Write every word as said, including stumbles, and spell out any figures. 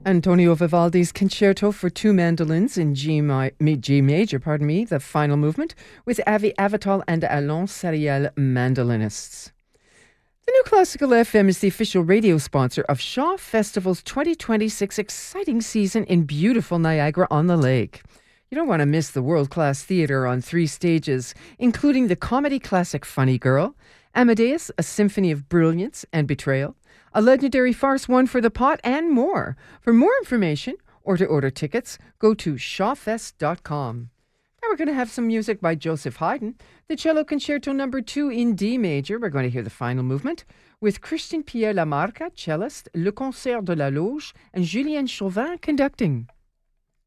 Antonio Vivaldi's Concerto for Two Mandolins in G, mi- G major, pardon me, the final movement, with Avi Avital and Alain Sariel mandolinists. The New Classical F M is the official radio sponsor of Shaw Festival's twenty twenty-six exciting season in beautiful Niagara-on-the-Lake. You don't want to miss the world-class theatre on three stages, including the comedy classic Funny Girl, Amadeus, a symphony of brilliance and betrayal, a legendary farce One for the Pot, and more. For more information or to order tickets, go to shawfest dot com. Now we're going to have some music by Joseph Haydn, the Cello Concerto number two in D major. We're going to hear the final movement with Christian Pierre Lamarca, cellist, Le Concert de la Loge, and Julien Chauvin conducting.